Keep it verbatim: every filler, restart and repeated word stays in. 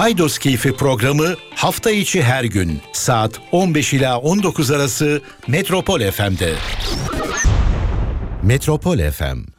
Paydos Keyfi programı hafta içi her gün saat on beş ila on dokuz arası Metropol F M'de. Metropol F M.